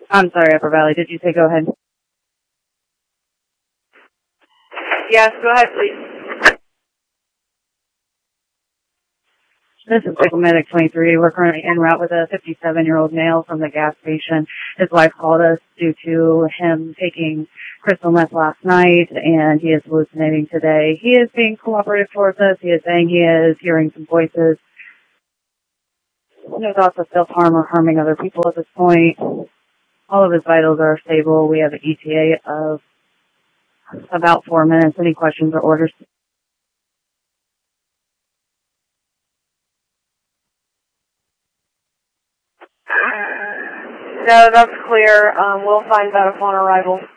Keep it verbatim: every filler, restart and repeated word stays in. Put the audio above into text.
I'm sorry, Upper Valley. Did you say go ahead? Yes, go ahead, please. This is Cycle Medic twenty-three. We're currently en route with a fifty-seven-year-old male from the gas station. His wife called us due to him taking crystal meth last night, and he is hallucinating today. He is being cooperative towards us. He is saying he is hearing some voices. No thoughts of self-harm or harming other people at this point. All of his vitals are stable. We have an E T A of about four minutes. Any questions or orders? No, that's clear. Um, we'll find that upon arrival.